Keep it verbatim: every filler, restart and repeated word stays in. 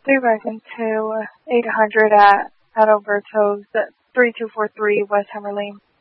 three Rising to eight hundred at Adalberto's three two four three West Hammer Lane.